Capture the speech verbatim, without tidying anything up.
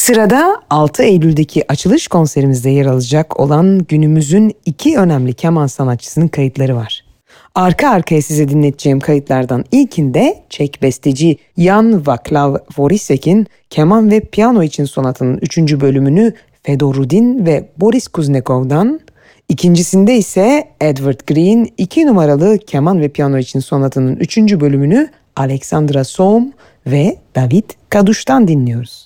Sırada altı Eylül'deki açılış konserimizde yer alacak olan günümüzün iki önemli keman sanatçısının kayıtları var. Arka arkaya size dinleteceğim kayıtlardan ilkinde Çek besteci Jan Vaclav Vorissek'in keman ve piyano için sonatının üçüncü bölümünü Fedor Rudin ve Boris Kuznekov'dan, ikincisinde ise Edward Green iki numaralı keman ve piyano için sonatının üçüncü bölümünü Alexandra Sohm ve David Kaduş'tan dinliyoruz.